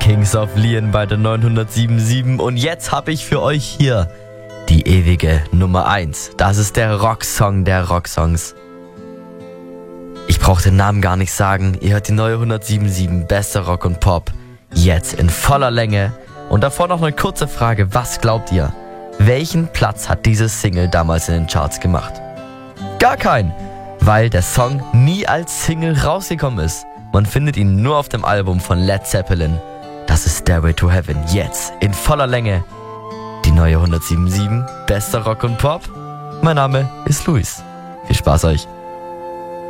Kings of Leon bei der 977 und jetzt habe ich für euch hier die ewige Nummer 1. Das ist der Rocksong der Rocksongs. Ich brauche den Namen gar nicht sagen. Ihr hört die neue 177, bester Rock und Pop, jetzt in voller Länge. Und davor noch eine kurze Frage, was glaubt ihr? Welchen Platz hat dieses Single damals in den Charts gemacht? Gar keinen, weil der Song nie als Single rausgekommen ist. Man findet ihn nur auf dem Album von Led Zeppelin. Das ist Stairway to Heaven, jetzt in voller Länge. Die neue 177, bester Rock und Pop. Mein Name ist Luis. Viel Spaß euch.